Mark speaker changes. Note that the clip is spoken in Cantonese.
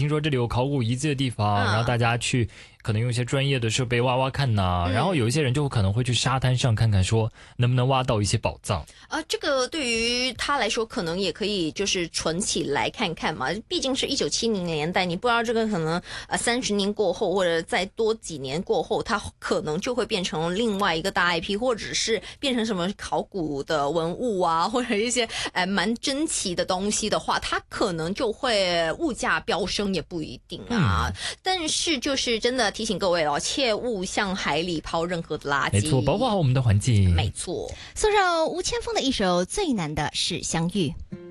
Speaker 1: 听说这里有考古遗迹的地方，然后大家去可能用一些专业的设备挖挖看呐，然后有一些人就可能会去沙滩上看看，说能不能挖到一些宝藏。
Speaker 2: 这个对于他来说，可能也可以就是存起来看看嘛。毕竟是1970年代，你不知道这个可能30年过后，或者再多几年过后，它可能就会变成另外一个大 IP， 或者是变成什么考古的文物啊，或者一些蛮珍奇的东西的话，它可能就会物价飙升，也不一定啊。但是就是真的提醒各位哦，切勿向海里抛任何的垃圾，
Speaker 1: 没错，保护好我们的环境。
Speaker 2: 没错。
Speaker 3: 送上吴千峰的一首《最难的是相遇》。